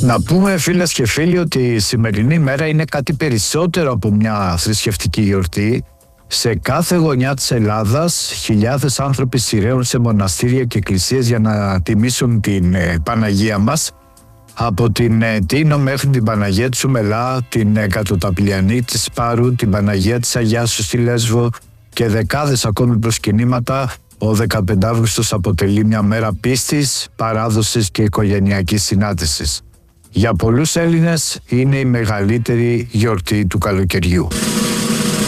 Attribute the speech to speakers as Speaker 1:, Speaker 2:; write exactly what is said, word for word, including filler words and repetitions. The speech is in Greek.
Speaker 1: Να πούμε, φίλες και φίλοι, ότι η σημερινή μέρα είναι κάτι περισσότερο από μια θρησκευτική γιορτή. Σε κάθε γωνιά της Ελλάδας χιλιάδες άνθρωποι σειραίουν σε μοναστήρια και εκκλησίες για να τιμήσουν την ε, Παναγία μας. Από την ε, Τίνο μέχρι την Παναγία της Σουμελά, την ε, Κατοταπηλιανή της Πάρου, την Παναγία της Αγιάσου στη Λέσβο και δεκάδες ακόμη προσκυνήματα, ο δεκαπέντε Αυγούστος αποτελεί μια μέρα πίστης, παράδοσης και οικογενειακής συνάντησης. Για πολλούς Έλληνες είναι η μεγαλύτερη γιορτή του καλοκαιριού.